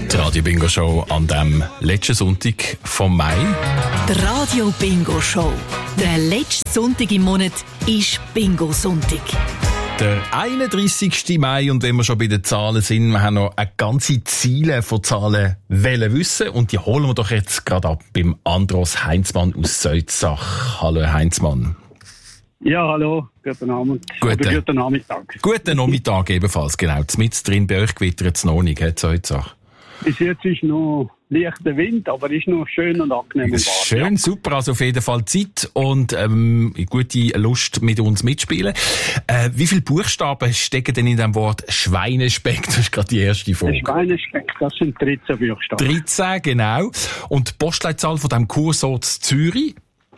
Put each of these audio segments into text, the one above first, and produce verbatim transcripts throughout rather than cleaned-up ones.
Die Radio Bingo Show an dem letzten Sonntag vom Mai. Die Radio Bingo Show. Der letzte Sonntag im Monat ist Bingo Sonntag. Der einunddreissigsten Mai, und wenn wir schon bei den Zahlen sind, wir haben noch eine ganze Ziele von Zahlen wollen wissen, und die holen wir doch jetzt gerade ab beim Andros Heinzmann aus Seutzach. Hallo Herr Heinzmann. Ja, hallo, guten Abend. Guten, Oder guten Nachmittag. Guten Nachmittag ebenfalls, genau. Mit drin bei euch gewittert es noch nicht, Seutzach. Bis jetzt ist noch leichter Wind, aber ist noch schön und angenehm. Und warm, schön, ja. Super, also auf jeden Fall Zeit und ähm, gute Lust mit uns mitspielen. Äh, wie viele Buchstaben stecken denn in dem Wort Schweinespeck? Das ist gerade die erste Frage. Schweinespeck, das sind dreizehn Buchstaben. dreizehn, genau. Und die Postleitzahl von diesem Kursort Zürich?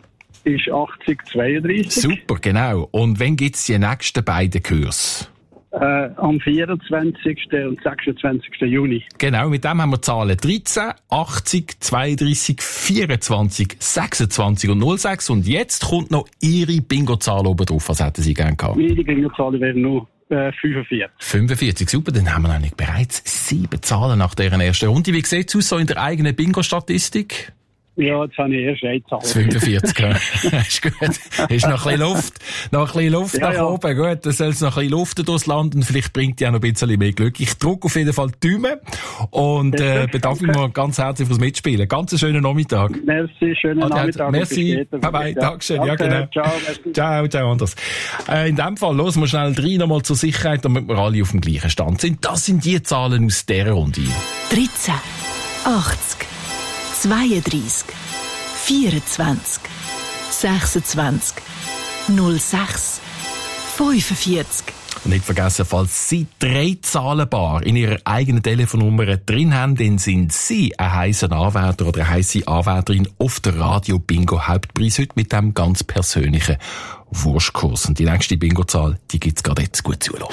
Ist achtzig zweiunddreißig. Super, genau. Und wann gibt es die nächsten beiden Kurse? Äh, am vierundzwanzigsten und sechsundzwanzigsten Juni. Genau, mit dem haben wir Zahlen dreizehn, achtzig, zweiunddreißig, vierundzwanzig, sechsundzwanzig und null sechs. Und jetzt kommt noch Ihre Bingo-Zahl oben drauf. Was hätten Sie gerne gehabt? Meine Bingo-Zahl wäre nur äh, fünfundvierzig. fünfundvierzig, super. Dann haben wir nämlich bereits sieben Zahlen nach dieser ersten Runde. Wie sieht es aus so in der eigenen Bingo-Statistik? Ja, jetzt habe ich erst eine Zahl. fünfundvierzig, ja. Ist gut. Ist noch ein bisschen Luft. Noch ein bisschen Luft ja, nach ja. oben. Gut, dann soll es noch ein bisschen luften durchs Land und vielleicht bringt die auch noch ein bisschen mehr Glück. Ich drücke auf jeden Fall die Daumen und äh, bedanke mich mal ganz herzlich fürs Mitspielen. Ganz einen schönen Nachmittag. Merci, schönen Adieu. Nachmittag. Merci. Bye bye. Ja. Dankeschön. Ja, genau. Ciao, merci. Ciao, ciao, anders. Äh, in dem Fall, los wir schnell rein, nochmal zur Sicherheit, damit wir alle auf dem gleichen Stand sind. Das sind die Zahlen aus dieser Runde. dreizehn, achtzig, zweiunddreißig, vierundzwanzig, sechsundzwanzig, null sechs, fünfundvierzig. Und nicht vergessen, falls Sie drei Zahlenbar in Ihrer eigenen Telefonnummer drin haben, dann sind Sie ein heisser Anwärter oder eine heisse Anwärterin auf der Radio Bingo Hauptpreis heute mit dem ganz persönlichen Wurstkurs. Und die nächste Bingo-Zahl, die gibt's gerade jetzt. Gut zuhören.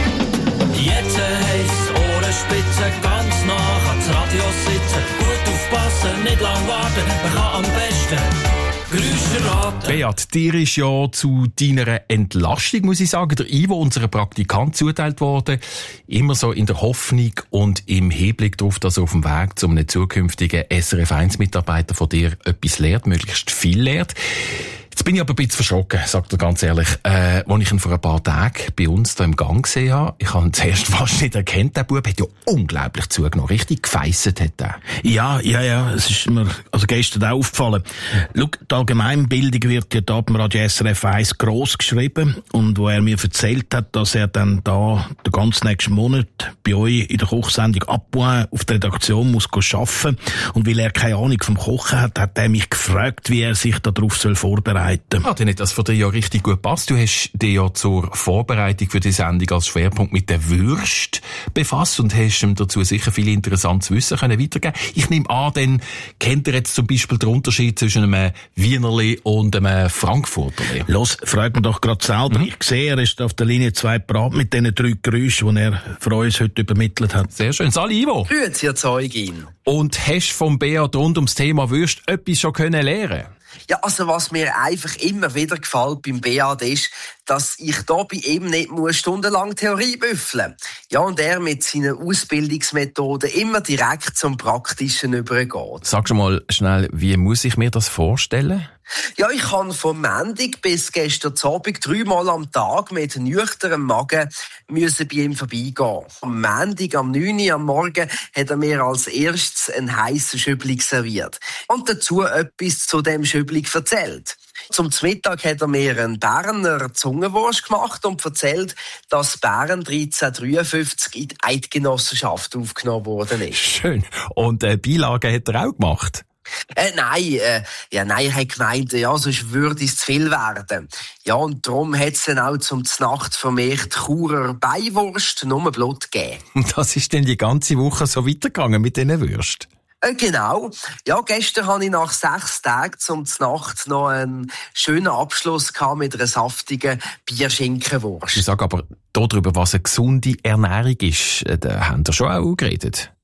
Jetzt heisst Ohrenspitze, ganz nah ans Radio sitzen. Gut aufpassen, nicht lang warten, man kann am besten Geräusche raten. Beat, dir ist ja zu deiner Entlastung, muss ich sagen, der Ivo, unser Praktikant, zuteilt worden. Immer so in der Hoffnung und im Hinblick darauf, dass er auf dem Weg zu einem zukünftigen S R F eins Mitarbeiter von dir etwas lernt, möglichst viel lernt. Jetzt bin ich aber ein bisschen verschrocken, sagt er ganz ehrlich, äh, als ich ihn vor ein paar Tagen bei uns da im Gang gesehen habe. Ich habe ihn zuerst fast nicht erkannt. Der Bub hat ja unglaublich zugenommen. Richtig gefeisset hat er. Ja, ja, ja, es ist mir also gestern auch aufgefallen. Schau, die Allgemeinbildung wird ja da beim Radio S R F eins gross geschrieben. Und wo er mir erzählt hat, dass er dann da den ganzen nächsten Monat bei euch in der Kochsendung Abpoint auf der Redaktion muss arbeiten. Und weil er keine Ahnung vom Kochen hat, hat er mich gefragt, wie er sich darauf soll vorbereiten. Ah, dann hat das für dich ja richtig gut gepasst. Du hast dich ja zur Vorbereitung für die Sendung als Schwerpunkt mit der Würst befasst und hast ihm dazu sicher viel interessantes Wissen können weitergeben. Ich nehme an, dann kennt ihr jetzt zum Beispiel den Unterschied zwischen einem Wienerli und einem Frankfurterli. Los, frag mich doch gerade selber. Mhm. Ich sehe, er ist auf der Linie zwei parat mit diesen drei Geräuschen, die er für uns heute übermittelt hat. Sehr schön. Sali, Ivo. Grüezi, Herr Zeugin. Und hast vom Beat rund ums Thema Würst etwas schon können lernen? Ja, also was mir einfach immer wieder gefällt beim Beat ist, dass ich da bei ihm nicht muss stundenlang Theorie büffeln. Ja, und er mit seinen Ausbildungsmethoden immer direkt zum Praktischen übergeht. Sag schon mal schnell, wie muss ich mir das vorstellen? Ja, ich kann vom Montag bis gestern Abend dreimal am Tag mit nüchternem Magen müssen bei ihm vorbeigehen. Am Montag, am neun Uhr am Morgen, hat er mir als erstes einen heissen Schübling serviert. Und dazu etwas zu dem Schübling erzählt. Zum Mittag hat er mir einen Berner Zungenwurst gemacht und erzählt, dass Bern dreizehnhundertdreiundfünfzig in die Eidgenossenschaft aufgenommen worden ist. Schön. Und äh, Beilagen hat er auch gemacht? Äh, nein, äh, ja, nein, er hat gemeint, ja, sonst würde es zu viel werden. Ja, und darum hat es dann auch zum Nacht vermehrt Churer Beiwurst, nur Blut gegeben. Und das ist dann die ganze Woche so weitergegangen mit diesen Würsten? Äh, genau. Ja, gestern hatte ich nach sechs Tagen zum Nacht noch einen schönen Abschluss gehabt mit einer saftigen Bierschinkenwurst. Ich sage aber darüber, was eine gesunde Ernährung ist, da haben wir schon auch geredet.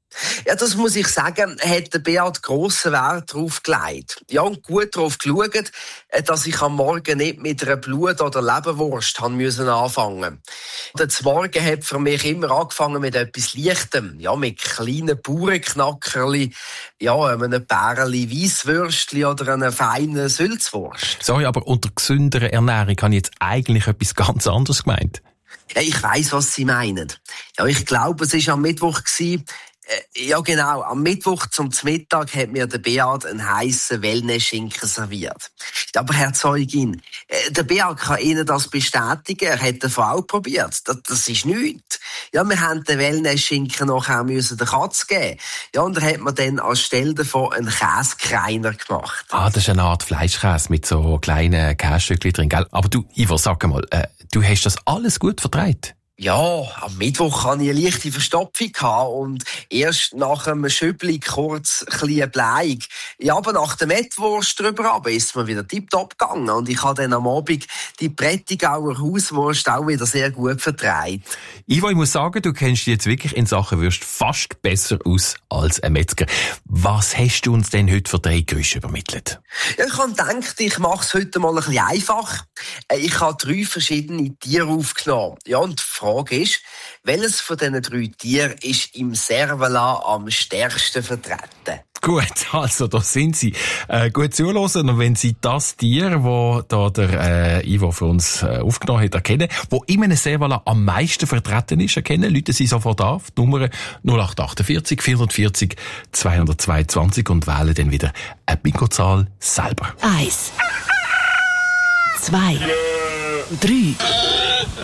Ja, das muss ich sagen, hat der Beat grossen Wert darauf gelegt. Ja, und gut darauf geschaut, dass ich am Morgen nicht mit einer Blut- oder Leberwurst haben müssen anfangen. Der Morgen hat für mich immer angefangen mit etwas Leichtem. Ja, mit kleinen Bauernknackerli, ja, einem Bärli Weisswürstli oder einer feinen Sülzwurst. Sorry, aber unter gesünderer Ernährung habe ich jetzt eigentlich etwas ganz anderes gemeint. Ja, ich weiss, was Sie meinen. Ja, ich glaube, es war am Mittwoch gewesen. Ja, genau. Am Mittwoch zum Mittag hat mir der Beat einen heissen Wellness-Schinken serviert. Aber Herr Zeugin, der Beat kann Ihnen das bestätigen. Er hat den auch probiert. Das, das ist nichts. Ja, wir haben den Wellness-Schinken nachher müssen der Katze geben. Ja, und er hat mir dann anstelle davon einen Käsekreiner gemacht. Ah, das ist eine Art Fleischkäse mit so kleinen Käsestückchen drin, gell? Aber du, Ivo, sag mal, äh, du hast das alles gut vertreibt? Ja, am Mittwoch hatte ich eine leichte Verstopfung und erst nach einem Schübli kurz ein bisschen Bleiung. Ja, aber nach der Mettwurst drüber runter ist mir wieder tipptopp gegangen und ich habe dann am Abend die Prättigauer Hauswurst auch wieder sehr gut vertreibt. Ivo, ich muss sagen, du kennst dich jetzt wirklich in Sachen Würst fast besser aus als ein Metzger. Was hast du uns denn heute für drei Gerüche übermittelt? Ja, ich habe gedacht, ich mache es heute mal ein bisschen einfach. Ich habe drei verschiedene Tiere aufgenommen. Ja, und die Frage ist, welches von diesen drei Tieren ist im Servala am stärksten vertreten? Gut, also da sind sie. Äh, gut zuhören, und wenn Sie das Tier, das da der äh, Ivo für uns äh, aufgenommen hat, erkennen, wo in einem Servala am meisten vertreten ist, erkennen, rufen Sie sofort auf, die Nummer null acht achtundvierzig vierhundertvierzig zweihundertzweiundzwanzig und wählen dann wieder eine Bingo-Zahl selber. Eins. Zwei. Drei.